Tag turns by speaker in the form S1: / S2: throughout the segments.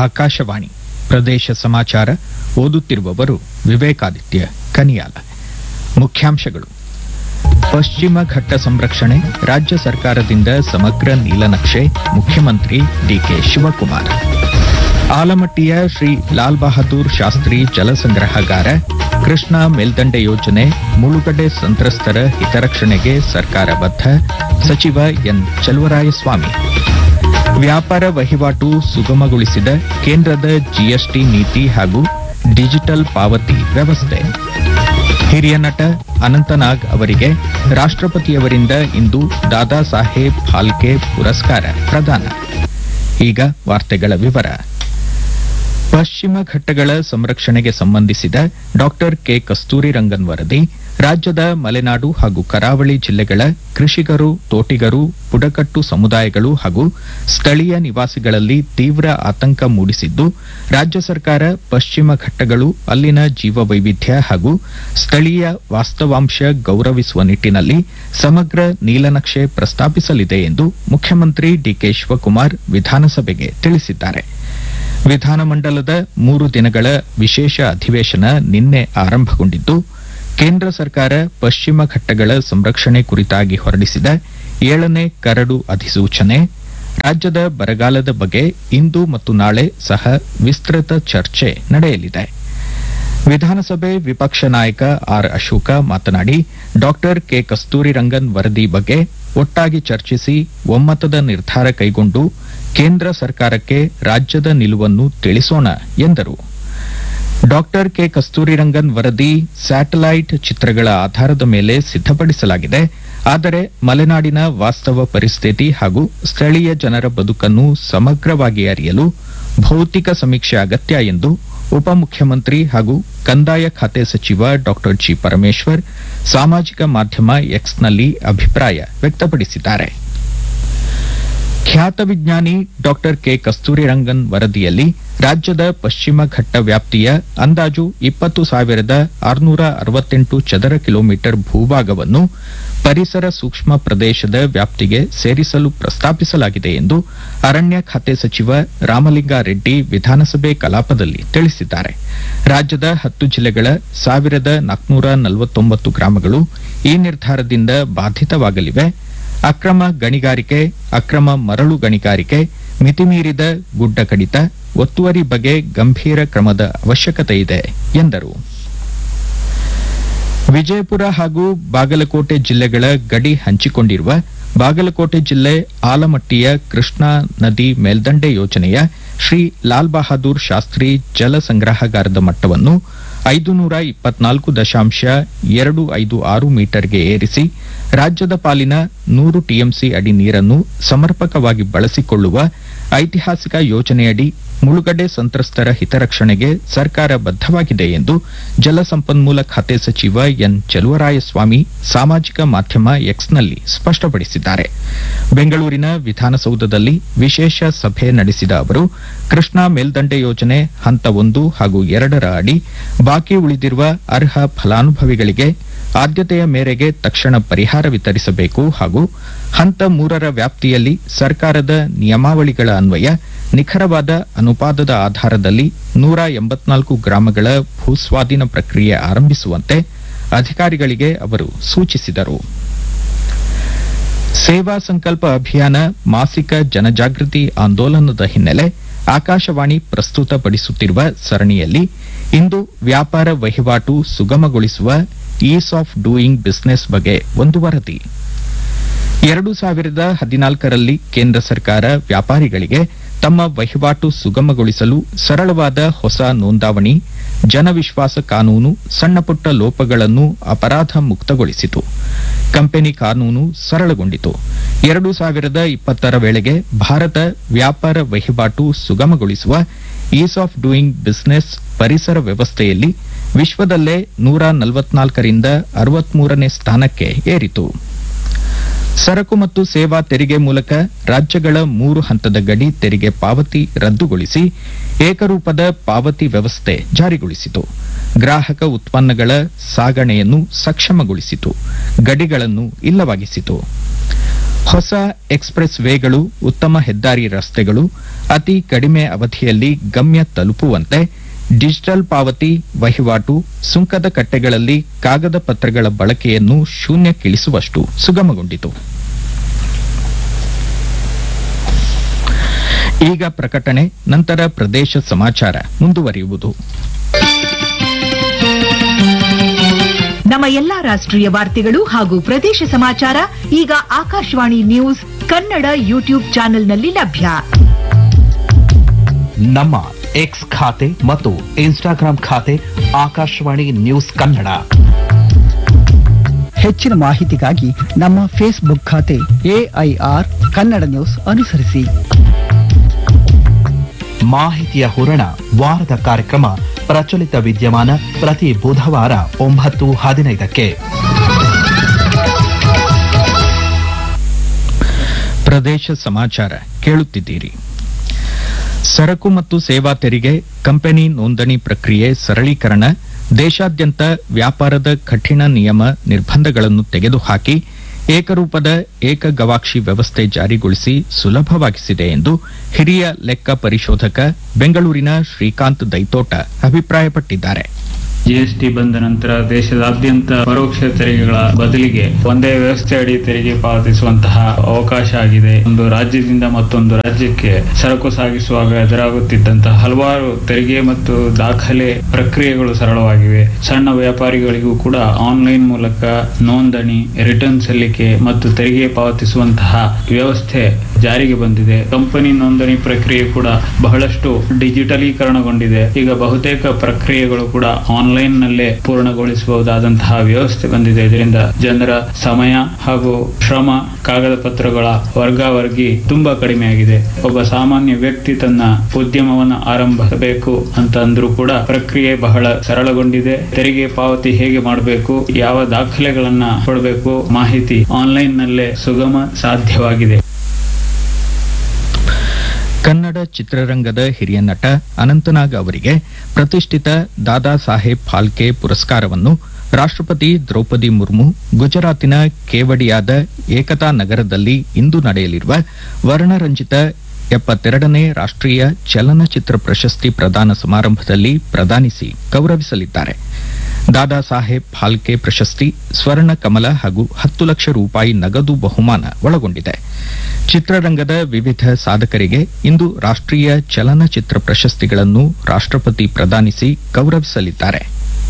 S1: ಆಕಾಶವಾಣಿ ಪ್ರದೇಶ ಸಮಾಚಾರ ಓದುತ್ತಿರುವವರು ವಿವೇಕಾದಿತ್ಯ ಕನಿಯಾಲ. ಮುಖ್ಯಾಂಶಗಳು: ಪಶ್ಚಿಮ ಘಟ್ಟ ಸಂರಕ್ಷಣೆ, ರಾಜ್ಯ ಸರ್ಕಾರದಿಂದ ಸಮಗ್ರ ನೀಲನಕ್ಷೆ, ಮುಖ್ಯಮಂತ್ರಿ ಡಿಕೆ ಶಿವಕುಮಾರ್. ಆಲಮಟ್ಟಿಯ ಶ್ರೀ ಲಾಲ್ ಬಹದ್ದೂರ್ ಶಾಸ್ತ್ರಿ ಜಲಸಂಗ್ರಹಗಾರ, ಕೃಷ್ಣಾ ಮೇಲ್ದಂಡೆ ಯೋಜನೆ, ಮುಳುಗಡೆ ಸಂತ್ರಸ್ತರ ಹಿತರಕ್ಷಣೆಗೆ ಸರ್ಕಾರ ಬದ್ಧ, ಸಚಿವ ಎನ್ ಚಲುವರಾಯಸ್ವಾಮಿ. ವ್ಯಾಪಾರ ವಹಿವಾಟು ಸುಗಮಗೊಳಿಸಿದ ಕೇಂದ್ರದ ಜಿಎಸ್ಟಿ ನೀತಿ ಹಾಗೂ ಡಿಜಿಟಲ್ ಪಾವತಿ ವ್ಯವಸ್ಥೆ. ಹಿರಿಯ ನಟ ಅನಂತನಾಗ್ ಅವರಿಗೆ ರಾಷ್ಟ್ರಪತಿಯವರಿಂದ ಇಂದು ದಾದಾ ಸಾಹೇಬ್ ಫಾಲ್ಕೆ ಪುರಸ್ಕಾರ ಪ್ರದಾನ. ಈಗ ವಾರ್ತೆಗಳ ವಿವರ. ಪಶ್ಚಿಮ ಘಟ್ಟಗಳ ಸಂರಕ್ಷಣೆಗೆ ಸಂಬಂಧಿಸಿದ ಡಾಕ್ಟರ್ ಕೆ ಕಸ್ತೂರಿರಂಗನ್ ವರದಿ ರಾಜ್ಯದ ಮಲೆನಾಡು ಹಾಗೂ ಕರಾವಳಿ ಜಿಲ್ಲೆಗಳ ಕೃಷಿಕರು, ತೋಟಿಗರು, ಬುಡಕಟ್ಟು ಸಮುದಾಯಗಳು ಹಾಗೂ ಸ್ಥಳೀಯ ನಿವಾಸಿಗಳಲ್ಲಿ ತೀವ್ರ ಆತಂಕ ಮೂಡಿಸಿದ್ದು, ರಾಜ್ಯ ಸರ್ಕಾರ ಪಶ್ಚಿಮ ಘಟ್ಟಗಳು, ಅಲ್ಲಿನ ಜೀವವೈವಿಧ್ಯ ಹಾಗೂ ಸ್ಥಳೀಯ ವಾಸ್ತವಾಂಶ ಗೌರವಿಸುವ ನಿಟ್ಟಿನಲ್ಲಿ ಸಮಗ್ರ ನೀಲನಕ್ಷೆ ಪ್ರಸ್ತಾಪಿಸಲಿದೆ ಎಂದು ಮುಖ್ಯಮಂತ್ರಿ ಡಿಕೆ ಶಿವಕುಮಾರ್ ವಿಧಾನಸಭೆಗೆ ತಿಳಿಸಿದ್ದಾರೆ. ವಿಧಾನಮಂಡಲದ 3 ದಿನಗಳ ವಿಶೇಷ ಅಧಿವೇಶನ ನಿನ್ನೆ ಆರಂಭಗೊಂಡಿದ್ದು, ಕೇಂದ್ರ ಸರ್ಕಾರ ಪಶ್ಚಿಮ ಘಟ್ಟಗಳ ಸಂರಕ್ಷಣೆ ಕುರಿತಾಗಿ ಹೊರಡಿಸಿದ 7ನೇ ಕರಡು ಅಧಿಸೂಚನೆ, ರಾಜ್ಯದ ಬರಗಾಲದ ಬಗ್ಗೆ ಇಂದು ಮತ್ತು ನಾಳೆ ಸಹ ವಿಸ್ತೃತ ಚರ್ಚೆ ನಡೆಯಲಿದೆ. ವಿಧಾನಸಭೆ ವಿಪಕ್ಷ ನಾಯಕ ಆರ್ ಅಶೋಕ ಮಾತನಾಡಿ, ಡಾಕ್ಟರ್ ಕೆ ಕಸ್ತೂರಿರಂಗನ್ ವರದಿ ಬಗ್ಗೆ ಒಟ್ಟಾಗಿ ಚರ್ಚಿಸಿ ಒಮ್ಮತದ ನಿರ್ಧಾರ ಕೈಗೊಂಡು ಕೇಂದ್ರ ಸರ್ಕಾರಕ್ಕೆ ರಾಜ್ಯದ ನಿಲುವನ್ನು ತಿಳಿಸೋಣ ಎಂದರು. ಡಾಕ್ಟರ್ ಕೆ ಕಸ್ತೂರಿರಂಗನ್ ವರದಿ ಸ್ಯಾಟಲೈಟ್ ಚಿತ್ರಗಳ ಆಧಾರದ ಮೇಲೆ ಸಿದ್ಧಪಡಿಸಲಾಗಿದೆ. ಆದರೆ ಮಲೆನಾಡಿನ ವಾಸ್ತವ ಪರಿಸ್ಥಿತಿ ಹಾಗೂ ಸ್ಥಳೀಯ ಜನರ ಬದುಕನ್ನು ಸಮಗ್ರವಾಗಿ ಅರಿಯಲು ಭೌತಿಕ ಸಮೀಕ್ಷೆ ಅಗತ್ಯ ಎಂದು ಉಪಮುಖ್ಯಮಂತ್ರಿ ಹಾಗೂ ಕಂದಾಯ ಖಾತೆ ಸಚಿವ ಡಾಕ್ಟರ್ ಜಿ ಪರಮೇಶ್ವರ್ ಸಾಮಾಜಿಕ ಮಾಧ್ಯಮ ಎಕ್ಸ್ನಲ್ಲಿ ಅಭಿಪ್ರಾಯ ವ್ಯಕ್ತಪಡಿಸಿದ್ದಾರೆ. ಖ್ಯಾತ ವಿಜ್ಞಾನಿ ಡಾಕ್ಟರ್ ಕೆ ಕಸ್ತೂರಿರಂಗನ್ ವರದಿಯಲ್ಲಿ ರಾಜ್ಯದ ಪಶ್ಚಿಮ ಘಟ್ಟ ವ್ಯಾಪ್ತಿಯ ಅಂದಾಜು 20,668 ಚದರ ಕಿಲೋಮೀಟರ್ ಭೂಭಾಗವನ್ನು ಪರಿಸರ ಸೂಕ್ಷ್ಮ ಪ್ರದೇಶದ ವ್ಯಾಪ್ತಿಗೆ ಸೇರಿಸಲು ಪ್ರಸ್ತಾಪಿಸಲಾಗಿದೆ ಎಂದು ಅರಣ್ಯ ಖಾತೆ ಸಚಿವ ರಾಮಲಿಂಗಾರೆಡ್ಡಿ ವಿಧಾನಸಭೆ ಕಲಾಪದಲ್ಲಿ ತಿಳಿಸಿದ್ದಾರೆ. ರಾಜ್ಯದ 10 ಜಿಲ್ಲೆಗಳ 1,449 ಗ್ರಾಮಗಳು ಈ ನಿರ್ಧಾರದಿಂದ ಬಾಧಿತವಾಗಲಿವೆ. ಅಕ್ರಮ ಗಣಿಗಾರಿಕೆ, ಅಕ್ರಮ ಮರಳು ಗಣಿಗಾರಿಕೆ, ಮಿತಿಮೀರಿದ ಗುಡ್ಡ ಕಡಿತ, ಒತ್ತುವರಿ ಬಗ್ಗೆ ಗಂಭೀರ ಕ್ರಮದ ಅವಶ್ಯಕತೆ ಇದೆ ಎಂದರು. ವಿಜಯಪುರ ಹಾಗೂ ಬಾಗಲಕೋಟೆ ಜಿಲ್ಲೆಗಳ ಗಡಿ ಹಂಚಿಕೊಂಡಿರುವ ಬಾಗಲಕೋಟೆ ಜಿಲ್ಲೆ ಆಲಮಟ್ಟಿಯ ಕೃಷ್ಣಾ ನದಿ ಮೇಲ್ದಂಡೆ ಯೋಜನೆಯ ಶ್ರೀ ಲಾಲ್ ಬಹದ್ದೂರ್ ಶಾಸ್ತ್ರಿ ಜಲ ಸಂಗ್ರಹಗಾರದ ಮಟ್ಟವನ್ನು 524.256 ಮೀಟರ್ಗೆ ಏರಿಸಿ ರಾಜ್ಯದ ಪಾಲಿನ 100 ಟಿಎಂಸಿ ಅಡಿ ನೀರನ್ನು ಸಮರ್ಪಕವಾಗಿ ಬಳಸಿಕೊಳ್ಳುವ ಐತಿಹಾಸಿಕ ಯೋಜನೆಯಡಿ ಮುಳುಗಡೆ ಸಂತ್ರಸ್ತರ ಹಿತರಕ್ಷಣೆಗೆ ಸರ್ಕಾರ ಬದ್ಧವಾಗಿದೆ ಎಂದು ಜಲಸಂಪನ್ಮೂಲ ಖಾತೆ ಸಚಿವ ಎನ್ ಚಲುವರಾಯಸ್ವಾಮಿ ಸಾಮಾಜಿಕ ಮಾಧ್ಯಮ ಎಕ್ಸ್ನಲ್ಲಿ ಸ್ಪಷ್ಟಪಡಿಸಿದ್ದಾರೆ. ಬೆಂಗಳೂರಿನ ವಿಧಾನಸೌಧದಲ್ಲಿ ವಿಶೇಷ ಸಭೆ ನಡೆಸಿದ ಅವರು, ಕೃಷ್ಣಾ ಮೇಲ್ದಂಡೆ ಯೋಜನೆ ಹಂತ 1 ಹಾಗೂ 2ರ ಅಡಿ ಬಾಕಿ ಉಳಿದಿರುವ ಅರ್ಹ ಫಲಾನುಭವಿಗಳಿಗೆ ಆದ್ಯತೆಯ ಮೇರೆಗೆ ತಕ್ಷಣ ಪರಿಹಾರ ವಿತರಿಸಬೇಕು ಹಾಗೂ ಹಂತ 3ರ ವ್ಯಾಪ್ತಿಯಲ್ಲಿ ಸರ್ಕಾರದ ನಿಯಮಾವಳಿಗಳ ಅನ್ವಯ ನಿಖರವಾದ ಅನುಪಾತದ ಆಧಾರದಲ್ಲಿ 184 ಗ್ರಾಮಗಳ ಭೂಸ್ವಾಧೀನ ಪ್ರಕ್ರಿಯೆ ಆರಂಭಿಸುವಂತೆ ಅಧಿಕಾರಿಗಳಿಗೆ ಅವರು ಸೂಚಿಸಿದರು. ಸೇವಾ ಸಂಕಲ್ಪ ಅಭಿಯಾನ ಮಾಸಿಕ ಜನಜಾಗೃತಿ ಆಂದೋಲನದ ಹಿನ್ನೆಲೆ ಆಕಾಶವಾಣಿ ಪ್ರಸ್ತುತಪಡಿಸುತ್ತಿರುವ ಸರಣಿಯಲ್ಲಿ ಇಂದು ವ್ಯಾಪಾರ ವಹಿವಾಟು ಸುಗಮಗೊಳಿಸುವ ಈಸ್ ಆಫ್ ಡೂಯಿಂಗ್ ಬಿಸಿನೆಸ್ ಬಗ್ಗೆ ಒಂದು ವರದಿ. 2014ರಲ್ಲಿ ಕೇಂದ್ರ ಸರ್ಕಾರ ವ್ಯಾಪಾರಿಗಳಿಗೆ ತಮ್ಮ ವಹಿವಾಟು ಸುಗಮಗೊಳಿಸಲು ಸರಳವಾದ ಹೊಸ ನೋಂದಾವಣಿ, ಜನವಿಶ್ವಾಸ ಕಾನೂನು, ಸಣ್ಣಪುಟ್ಟ ಲೋಪಗಳನ್ನು ಅಪರಾಧ ಮುಕ್ತಗೊಳಿಸಿತು. ಕಂಪನಿ ಕಾನೂನು ಸರಳಗೊಂಡಿತು. 2020ರ ವೇಳೆಗೆ ಭಾರತ ವ್ಯಾಪಾರ ವಹಿವಾಟು ಸುಗಮಗೊಳಿಸುವ ಈಸ್ ಆಫ್ ಡೂಯಿಂಗ್ ಬಿಸಿನೆಸ್ ಪರಿಸರ ವ್ಯವಸ್ಥೆಯಲ್ಲಿ ವಿಶ್ವದಲ್ಲೇ 144ರಿಂದ 63ನೇ ಸ್ಥಾನಕ್ಕೆ ಏರಿತು. ಸರಕು ಮತ್ತು ಸೇವಾ ತೆರಿಗೆ ಮೂಲಕ ರಾಜ್ಯಗಳ 3 ಹಂತದ ಗಡಿ ತೆರಿಗೆ ಪಾವತಿ ರದ್ದುಗೊಳಿಸಿ ಏಕರೂಪದ ಪಾವತಿ ವ್ಯವಸ್ಥೆ ಜಾರಿಗೊಳಿಸಿತು. ಗ್ರಾಹಕ ಉತ್ಪನ್ನಗಳ ಸಾಗಣೆಯನ್ನು ಸಕ್ಷಮಗೊಳಿಸಿತು. ಗಡಿಗಳನ್ನು ಇಲ್ಲವಾಗಿಸಿತು. ಹೊಸ ಎಕ್ಸ್‌ಪ್ರೆಸ್ ವೇಗಳು, ಉತ್ತಮ ಹೆದ್ದಾರಿ ರಸ್ತೆಗಳು, ಅತಿ ಕಡಿಮೆ ಅವಧಿಯಲ್ಲಿ ಗಮ್ಯ ತಲುಪುವಂತೆ ಡಿಜಿಟಲ್ ಪಾವತಿ ವಹಿವಾಟು, ಸುಂಕದ ಕಟ್ಟೆಗಳಲ್ಲಿ ಕಾಗದ ಪತ್ರಗಳ ಬಳಕೆಯನ್ನು ಶೂನ್ಯಕ್ಕಿಳಿಸುವಷ್ಟು ಸುಗಮಗೊಂಡಿತು. ಈಗ ಪ್ರಕಟಣೆ, ನಂತರ ಪ್ರದೇಶ ಸಮಾಚಾರ ಮುಂದುವರಿಯುವುದು.
S2: ನಮ್ಮ ಎಲ್ಲಾ ರಾಷ್ಟ್ರೀಯ ವಾರ್ತೆಗಳು ಹಾಗೂ ಪ್ರದೇಶ ಸಮಾಚಾರ ಈಗ ಆಕಾಶವಾಣಿ ನ್ಯೂಸ್ ಕನ್ನಡ ಯೂಟ್ಯೂಬ್ ಚಾನೆಲ್ನಲ್ಲಿ ಲಭ್ಯ.
S3: ನಮ್ಮ ಎಕ್ಸ್ ಖಾತೆ ಮತ್ತು ಇನ್ಸ್ಟಾಗ್ರಾಂ ಖಾತೆ ಆಕಾಶವಾಣಿ ನ್ಯೂಸ್ ಕನ್ನಡ.
S4: ಹೆಚ್ಚಿನ ಮಾಹಿತಿಗಾಗಿ ನಮ್ಮ ಫೇಸ್ಬುಕ್ ಖಾತೆ AIR ಕನ್ನಡ ನ್ಯೂಸ್ ಅನುಸರಿಸಿ.
S3: ಮಾಹಿತಿಯ ಹೂರಣ, ವಾರದ ಕಾರ್ಯಕ್ರಮ ಪ್ರಚಲಿತ ವಿದ್ಯಮಾನ ಪ್ರತಿ ಬುಧವಾರ 9:15ಕ್ಕೆ.
S1: ಪ್ರದೇಶ ಸಮಾಚಾರ ಕೇಳುತ್ತಿದ್ದೀರಿ. ಸರಕು ಮತ್ತು ಸೇವಾ ತೆರಿಗೆ, ಕಂಪನಿ ನೋಂದಣಿ ಪ್ರಕ್ರಿಯೆ ಸರಳೀಕರಣ, ದೇಶಾದ್ಯಂತ ವ್ಯಾಪಾರದ ಕಠಿಣ ನಿಯಮ ನಿರ್ಬಂಧಗಳನ್ನು ತೆಗೆದುಹಾಕಿ ಏಕರೂಪದ ಏಕ ಗವಾಕ್ಷಿ ವ್ಯವಸ್ಥೆ ಜಾರಿಗೊಳಿಸಿ ಸುಲಭವಾಗಿಸಿದೆ ಎಂದು ಹಿರಿಯ ಲೆಕ್ಕ ಪರಿಶೋಧಕ ಬೆಂಗಳೂರಿನ ಶ್ರೀಕಾಂತ್ ದೈತೋಟ ಅಭಿಪ್ರಾಯಪಟ್ಟಿದ್ದಾರೆ.
S5: ಜಿಎಸ್ಟಿ ಬಂದ ನಂತರ ದೇಶದಾದ್ಯಂತ ಪರೋಕ್ಷ ತೆರಿಗೆಗಳ ಬದಲಿಗೆ ಒಂದೇ ವ್ಯವಸ್ಥೆ ಅಡಿ ತೆರಿಗೆ ಪಾವತಿಸುವಂತಹ ಅವಕಾಶ ಆಗಿದೆ. ಒಂದು ರಾಜ್ಯದಿಂದ ಮತ್ತೊಂದು ರಾಜ್ಯಕ್ಕೆ ಸರಕು ಸಾಗಿಸುವಾಗ ಎದುರಾಗುತ್ತಿದ್ದಂತಹ ಹಲವಾರು ತೆರಿಗೆ ಮತ್ತು ದಾಖಲೆ ಪ್ರಕ್ರಿಯೆಗಳು ಸರಳವಾಗಿವೆ. ಸಣ್ಣ ವ್ಯಾಪಾರಿಗಳಿಗೂ ಕೂಡ ಆನ್ಲೈನ್ ಮೂಲಕ ನೋಂದಣಿ, ರಿಟರ್ನ್ ಸಲ್ಲಿಕೆ ಮತ್ತು ತೆರಿಗೆ ಪಾವತಿಸುವಂತಹ ವ್ಯವಸ್ಥೆ ಜಾರಿಗೆ ಬಂದಿದೆ. ಕಂಪನಿ ನೋಂದಣಿ ಪ್ರಕ್ರಿಯೆ ಕೂಡ ಬಹಳಷ್ಟು ಡಿಜಿಟಲೀಕರಣಗೊಂಡಿದೆ. ಈಗ ಬಹುತೇಕ ಪ್ರಕ್ರಿಯೆಗಳು ಕೂಡ ಆನ್ಲೈನ್ ನಲ್ಲೇ ಪೂರ್ಣಗೊಳಿಸಬಹುದಾದಂತಹ ವ್ಯವಸ್ಥೆ ಬಂದಿದೆ. ಇದರಿಂದ ಜನರ ಸಮಯ ಹಾಗೂ ಶ್ರಮ, ಕಾಗದ ಪತ್ರಗಳ ವರ್ಗಾವರ್ಗಿ ತುಂಬಾ ಕಡಿಮೆ ಆಗಿದೆ. ಒಬ್ಬ ಸಾಮಾನ್ಯ ವ್ಯಕ್ತಿ ತನ್ನ ಉದ್ಯಮವನ್ನು ಆರಂಭಿಸಬೇಕು ಅಂತ ಅಂದ್ರೂ ಕೂಡ ಪ್ರಕ್ರಿಯೆ ಬಹಳ ಸರಳಗೊಂಡಿದೆ. ತೆರಿಗೆ ಪಾವತಿ ಹೇಗೆ ಮಾಡಬೇಕು, ಯಾವ ದಾಖಲೆಗಳನ್ನ ಕೊಡಬೇಕು, ಮಾಹಿತಿ ಆನ್ಲೈನ್ ನಲ್ಲೇ ಸುಗಮ ಸಾಧ್ಯವಾಗಿದೆ.
S1: ಕನ್ನಡ ಚಿತ್ರರಂಗದ ಹಿರಿಯ ನಟ ಅನಂತನಾಗ್ ಅವರಿಗೆ ಪ್ರತಿಷ್ಠಿತ ದಾದಾ ಸಾಹೇಬ್ ಫಾಲ್ಕೆ ಪುರಸ್ಕಾರವನ್ನು ರಾಷ್ಟ್ರಪತಿ ದ್ರೌಪದಿ ಮುರ್ಮು ಗುಜರಾತಿನ ಕೇವಡಿಯಾದ ಏಕತಾ ನಗರದಲ್ಲಿ ಇಂದು ನಡೆಯಲಿರುವ ವರ್ಣರಂಜಿತ 72ನೇ ರಾಷ್ಟ್ರೀಯ ಚಲನಚಿತ್ರ ಪ್ರಶಸ್ತಿ ಪ್ರದಾನ ಸಮಾರಂಭದಲ್ಲಿ ಪ್ರದಾನಿಸಿ ಗೌರವಿಸಲಿದ್ದಾರೆ. ದಾದಾ ಸಾಹೇಬ್ ಫಾಲ್ಕೆ ಪ್ರಶಸ್ತಿ ಸ್ವರ್ಣ ಕಮಲ ಹಾಗೂ 10 ಲಕ್ಷ ರೂಪಾಯಿ ನಗದು ಬಹುಮಾನ ಒಳಗೊಂಡಿದೆ. ಚಿತ್ರರಂಗದ ವಿವಿಧ ಸಾಧಕರಿಗೆ ಇಂದು ರಾಷ್ಟ್ರೀಯ ಚಲನಚಿತ್ರ ಪ್ರಶಸ್ತಿಗಳನ್ನು ರಾಷ್ಟ್ರಪತಿ ಪ್ರದಾನಿಸಿ ಗೌರವಿಸಲಿದ್ದಾರೆ.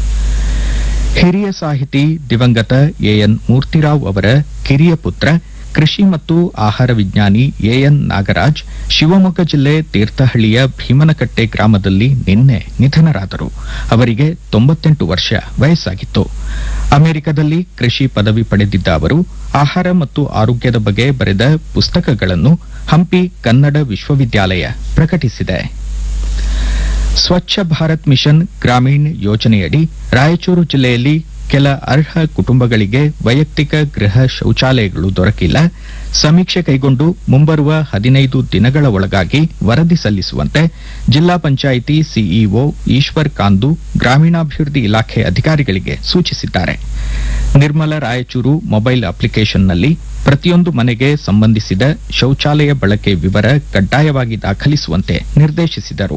S1: ಹಿರಿಯ ಸಾಹಿತಿ ದಿವಂಗತ ಎಎನ್ ಮೂರ್ತಿರಾವ್ ಅವರ ಕಿರಿಯ ಪುತ್ರ, ಕೃಷಿ ಮತ್ತು ಆಹಾರ ವಿಜ್ಞಾನಿ ಎಎನ್ ನಾಗರಾಜ್ ಶಿವಮೊಗ್ಗ ಜಿಲ್ಲೆ ತೀರ್ಥಹಳ್ಳಿಯ ಭೀಮನಕಟ್ಟೆ ಗ್ರಾಮದಲ್ಲಿ ನಿನ್ನೆ ನಿಧನರಾದರು. ಅವರಿಗೆ 98 ವರ್ಷ ವಯಸ್ಸಾಗಿತ್ತು. ಅಮೆರಿಕದಲ್ಲಿ ಕೃಷಿ ಪದವಿ ಪಡೆದಿದ್ದ ಅವರು ಆಹಾರ ಮತ್ತು ಆರೋಗ್ಯದ ಬಗ್ಗೆ ಬರೆದ ಪುಸ್ತಕಗಳನ್ನು ಹಂಪಿ ಕನ್ನಡ ವಿಶ್ವವಿದ್ಯಾಲಯ ಪ್ರಕಟಿಸಿದೆ. ಸ್ವಚ್ಛ ಭಾರತ್ ಮಿಷನ್ ಗ್ರಾಮೀಣ್ ಯೋಜನೆಯಡಿ ರಾಯಚೂರು ಜಿಲ್ಲೆಯಲ್ಲಿ ಕೆಲ ಅರ್ಹ ಕುಟುಂಬಗಳಿಗೆ ವೈಯಕ್ತಿಕ ಗೃಹ ಶೌಚಾಲಯಗಳು ದೊರಕಿಲ್ಲ. ಸಮೀಕ್ಷೆ ಕೈಗೊಂಡು ಮುಂಬರುವ 15 ದಿನಗಳ ಒಳಗಾಗಿ ವರದಿ ಸಲ್ಲಿಸುವಂತೆ ಜಿಲ್ಲಾ ಪಂಚಾಯಿತಿ ಸಿಇಒ ಈಶ್ವರ್ ಕಾಂದು ಗ್ರಾಮೀಣಾಭಿವೃದ್ಧಿ ಇಲಾಖೆ ಅಧಿಕಾರಿಗಳಿಗೆ ಸೂಚಿಸಿದ್ದಾರೆ. ನಿರ್ಮಲ ರಾಯಚೂರು ಮೊಬೈಲ್ ಅಪ್ಲಿಕೇಶನ್ನಲ್ಲಿ ಪ್ರತಿಯೊಂದು ಮನೆಗೆ ಸಂಬಂಧಿಸಿದ ಶೌಚಾಲಯ ಬಳಕೆ ವಿವರ ಕಡ್ಡಾಯವಾಗಿ ದಾಖಲಿಸುವಂತೆ ನಿರ್ದೇಶಿಸಿದರು.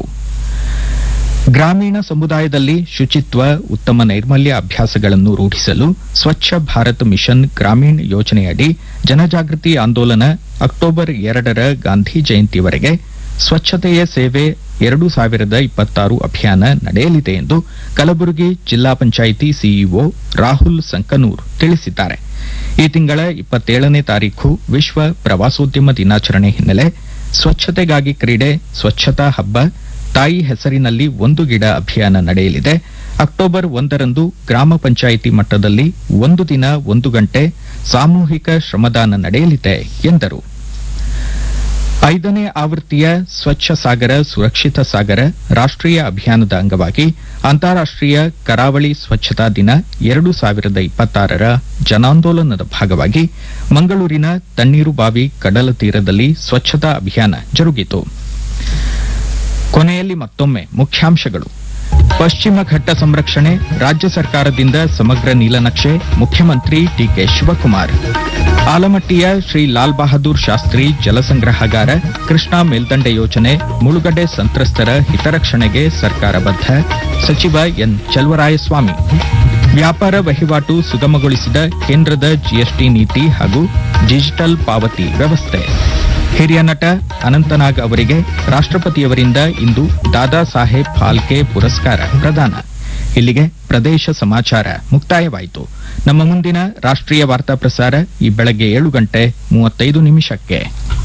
S1: ಗ್ರಾಮೀಣ ಸಮುದಾಯದಲ್ಲಿ ಶುಚಿತ್ವ, ಉತ್ತಮ ನೈರ್ಮಲ್ಯ ಅಭ್ಯಾಸಗಳನ್ನು ರೂಢಿಸಲು ಸ್ವಚ್ಛ ಭಾರತ್ ಮಿಷನ್ ಗ್ರಾಮೀಣ್ ಯೋಜನೆಯಡಿ ಜನಜಾಗೃತಿ ಆಂದೋಲನ ಅಕ್ಟೋಬರ್ 2ರ ಗಾಂಧಿ ಜಯಂತಿವರೆಗೆ ಸ್ವಚ್ಛತೆಯ ಸೇವೆ 2026 ಅಭಿಯಾನ ನಡೆಯಲಿದೆ ಎಂದು ಕಲಬುರಗಿ ಜಿಲ್ಲಾ ಪಂಚಾಯಿತಿ ಸಿಇಒ ರಾಹುಲ್ ಸಂಕನೂರ್ ತಿಳಿಸಿದ್ದಾರೆ. ಈ ತಿಂಗಳ 27ನೇ ತಾರೀಖು ವಿಶ್ವ ಪ್ರವಾಸೋದ್ಯಮ ದಿನಾಚರಣೆ ಹಿನ್ನೆಲೆ ಸ್ವಚ್ಛತೆಗಾಗಿ ಕ್ರೀಡೆ, ಸ್ವಚ್ಛತಾ ಹಬ್ಬ, ತಾಯಿ ಹೆಸರಿನಲ್ಲಿ ಒಂದು ಗಿಡ ಅಭಿಯಾನ ನಡೆಯಲಿದೆ. ಅಕ್ಟೋಬರ್ 1ರಂದು ಗ್ರಾಮ ಪಂಚಾಯಿತಿ ಮಟ್ಟದಲ್ಲಿ 1 ದಿನ 1 ಗಂಟೆ ಸಾಮೂಹಿಕ ಶ್ರಮದಾನ ನಡೆಯಲಿದೆ ಎಂದರು. 5ನೇ ಆವೃತ್ತಿಯ ಸ್ವಚ್ಛ ಸಾಗರ ಸುರಕ್ಷಿತ ಸಾಗರ ರಾಷ್ಟ್ರೀಯ ಅಭಿಯಾನದ ಅಂಗವಾಗಿ ಅಂತಾರಾಷ್ಟ್ರೀಯ ಕರಾವಳಿ ಸ್ವಚ್ಛತಾ ದಿನ 2026ರ ಜನಾಂದೋಲನದ ಭಾಗವಾಗಿ ಮಂಗಳೂರಿನ ತಣ್ಣೀರುಬಾವಿ ಕಡಲ ತೀರದಲ್ಲಿ ಸ್ವಚ್ಛತಾ ಅಭಿಯಾನ ಜರುಗಿತು. ಕೊನೆಯಲ್ಲಿ ಮತ್ತೊಮ್ಮೆ ಮುಖ್ಯಾಂಶಗಳು. ಪಶ್ಚಿಮ ಘಟ್ಟ ಸಂರಕ್ಷಣೆ ರಾಜ್ಯ ಸರ್ಕಾರದಿಂದ ಸಮಗ್ರ ನೀಲನಕ್ಷೆ ಮುಖ್ಯಮಂತ್ರಿ ಡಿಕೆ ಶಿವಕುಮಾರ್. ಆಲಮಟ್ಟಿಯ ಶ್ರೀ ಲಾಲ್ ಬಹದ್ದೂರ್ ಶಾಸ್ತ್ರಿ ಜಲಸಂಗ್ರಹಾಗಾರ ಕೃಷ್ಣಾ ಮೇಲ್ದಂಡೆ ಯೋಜನೆ ಮುಳುಗಡೆ ಸಂತ್ರಸ್ತರ ಹಿತರಕ್ಷಣೆಗೆ ಸರ್ಕಾರ ಬದ್ಧ ಸಚಿವ ಎನ್ ಚಲುವರಾಯಸ್ವಾಮಿ. ವ್ಯಾಪಾರ ವಹಿವಾಟು ಸುಗಮಗೊಳಿಸಿದ ಕೇಂದ್ರದ ಜಿಎಸ್ಟಿ ನೀತಿ ಹಾಗೂ ಡಿಜಿಟಲ್ ಪಾವತಿ ವ್ಯವಸ್ಥೆ. ಹಿರಿಯ ನಟ ಅನಂತನಾಗ್ ಅವರಿಗೆ ರಾಷ್ಟ್ರಪತಿಯವರಿಂದ ಇಂದು ದಾದಾ ಸಾಹೇಬ್ ಫಾಲ್ಕೆ ಪುರಸ್ಕಾರ ಪ್ರದಾನ. ಇಲ್ಲಿಗೆ ಪ್ರದೇಶ ಸಮಾಚಾರ ಮುಕ್ತಾಯವಾಯಿತು. ನಮ್ಮ ಮುಂದಿನ ರಾಷ್ಟ್ರೀಯ ವಾರ್ತಾ ಪ್ರಸಾರ ಈ ಬೆಳಗ್ಗೆ 7:35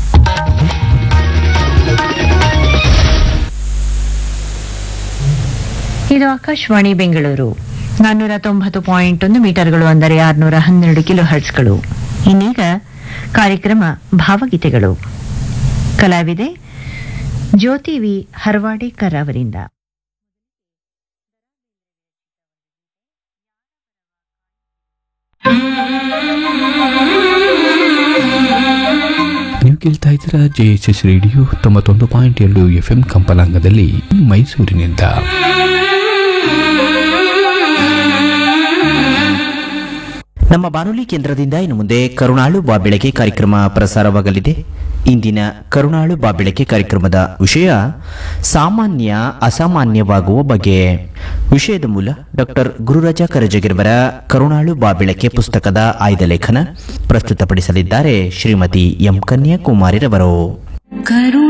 S6: ಇದು ಆಕಾಶವಾಣಿ ಬೆಂಗಳೂರು 490.1 ಮೀಟರ್ಗಳು ಅಂದರೆ 612 ಕಿಲೋ ಹರ್ಟ್ಸ್ಗಳು. ಇನ್ನೀಗ ಕಾರ್ಯಕ್ರಮ ಭಾವಗೀತೆಗಳು. ಕಲಾವಿದೆ ಜ್ಯೋತಿ ವಿ ಹರ್ವಾಡೇಕರ್ ಅವರಿಂದ.
S7: ನೀವು ಕೇಳ್ತಾ ಇದ್ದೀರಾ JSS ರೇಡಿಯೋ 91.2 FM ಕಂಪಲಾಂಗದಲ್ಲಿ ಮೈಸೂರಿನಿಂದ.
S8: ನಮ್ಮ ಬಾನುಲಿ ಕೇಂದ್ರದಿಂದ ಇನ್ನು ಮುಂದೆ ಕರುಣಾಳು ಬಾಬೆಳಕೆ ಕಾರ್ಯಕ್ರಮ ಪ್ರಸಾರವಾಗಲಿದೆ. ಇಂದಿನ ಕರುಣಾಳು ಬಾಬೆಳಕೆ ಕಾರ್ಯಕ್ರಮದ ವಿಷಯ ಸಾಮಾನ್ಯ ಅಸಾಮಾನ್ಯವಾಗುವ ಬಗೆ. ವಿಷಯದ ಮೂಲ ಡಾಕ್ಟರ್ ಗುರುರಾಜ ಕರಜಗಿರವರ ಕರುಣಾಳು ಬಾಬೆಳಕೆ ಪುಸ್ತಕದ ಆಯ್ದ ಲೇಖನ ಪ್ರಸ್ತುತಪಡಿಸಲಿದ್ದಾರೆ ಶ್ರೀಮತಿ ಎಂ ಕನ್ಯಾಕುಮಾರಿರವರು.